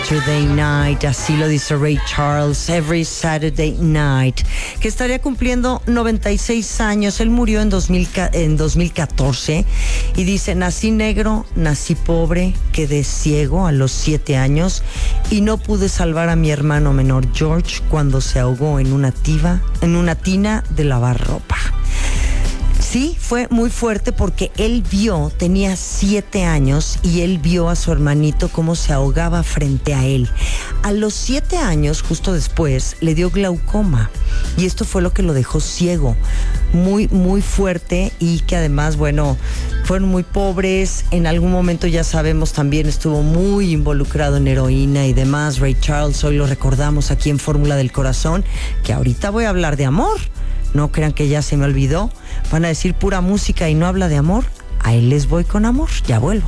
Saturday Night, así lo dice Ray Charles, Every Saturday Night, que estaría cumpliendo 96 años. Él murió en 2014 y dice: nací negro, nací pobre, quedé ciego a los 7 años y no pude salvar a mi hermano menor George cuando se ahogó en una tina de lavar ropa. Sí, fue muy fuerte porque él tenía 7 años y él vio a su hermanito cómo se ahogaba frente a él. A los 7 años, justo después, le dio glaucoma y esto fue lo que lo dejó ciego. Muy, muy fuerte, y que además, bueno, fueron muy pobres. En algún momento, ya sabemos, también estuvo muy involucrado en heroína y demás. Ray Charles, hoy lo recordamos aquí en Fórmula del Corazón, que ahorita voy a hablar de amor. No crean que ya se me olvidó. Van a decir pura música y no habla de amor. A él les voy con amor. Ya vuelvo.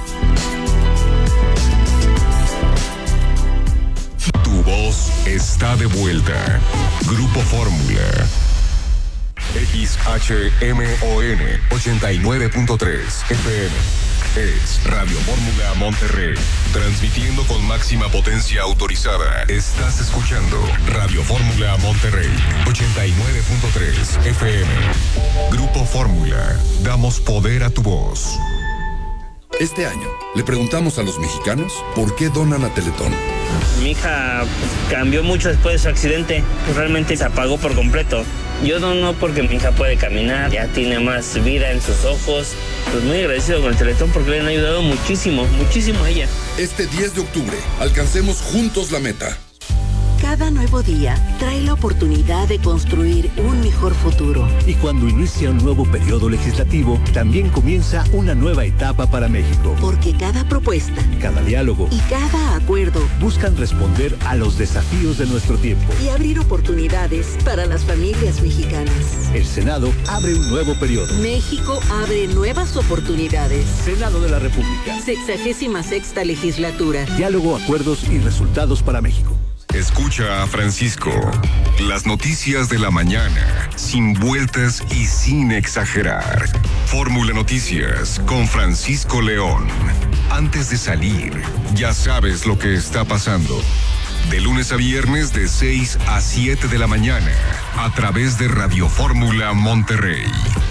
Tu voz está de vuelta. Grupo Fórmula. XHMON 89.3 FM. Es Radio Fórmula Monterrey, transmitiendo con máxima potencia autorizada. Estás escuchando Radio Fórmula Monterrey, 89.3 FM. Grupo Fórmula, damos poder a tu voz. Este año, le preguntamos a los mexicanos por qué donan a Teletón. Mi hija cambió mucho después de su accidente, pues realmente se apagó por completo. Yo dono porque mi hija puede caminar, ya tiene más vida en sus ojos. Pues muy agradecido con el Teletón porque le han ayudado muchísimo, muchísimo a ella. Este 10 de octubre, alcancemos juntos la meta. Cada nuevo día trae la oportunidad de construir un mejor futuro. Y cuando inicia un nuevo periodo legislativo, también comienza una nueva etapa para México. Porque cada propuesta, cada diálogo y cada acuerdo buscan responder a los desafíos de nuestro tiempo y abrir oportunidades para las familias mexicanas. El Senado abre un nuevo periodo. México abre nuevas oportunidades. Senado de la República. 66ª legislatura. Diálogo, acuerdos y resultados para México. Escucha a Francisco. Las noticias de la mañana, sin vueltas y sin exagerar. Fórmula Noticias con Francisco León. Antes de salir, ya sabes lo que está pasando. De lunes a viernes de 6 a 7 de la mañana, a través de Radio Fórmula Monterrey,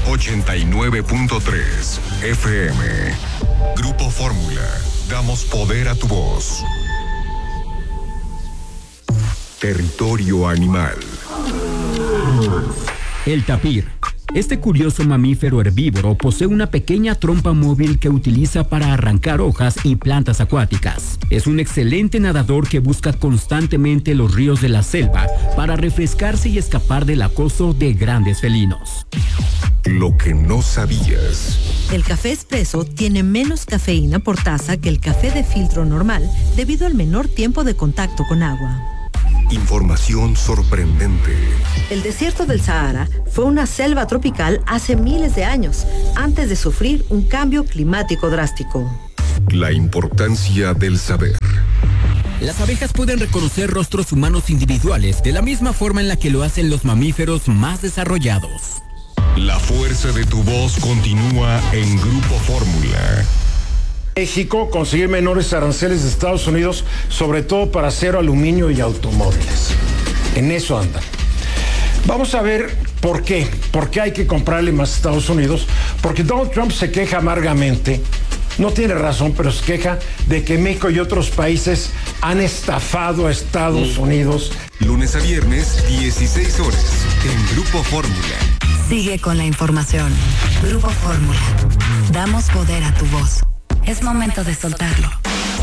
89.3 FM. Grupo Fórmula, damos poder a tu voz. Territorio animal. El tapir. Este curioso mamífero herbívoro posee una pequeña trompa móvil que utiliza para arrancar hojas y plantas acuáticas. Es un excelente nadador que busca constantemente los ríos de la selva para refrescarse y escapar del acoso de grandes felinos. Lo que no sabías. El café expreso tiene menos cafeína por taza que el café de filtro normal debido al menor tiempo de contacto con agua. Información sorprendente. El desierto del Sahara fue una selva tropical hace miles de años, antes de sufrir un cambio climático drástico. La importancia del saber. Las abejas pueden reconocer rostros humanos individuales de la misma forma en la que lo hacen los mamíferos más desarrollados. La fuerza de tu voz continúa en Grupo Fórmula. México conseguir menores aranceles de Estados Unidos, sobre todo para acero, aluminio y automóviles. En eso andan. Vamos a ver por qué. ¿Por qué hay que comprarle más a Estados Unidos? Porque Donald Trump se queja amargamente, no tiene razón, pero se queja de que México y otros países han estafado a Estados Unidos. Lunes a viernes, 16 horas, en Grupo Fórmula. Sigue con la información. Grupo Fórmula. Damos poder a tu voz. Es momento de soltarlo.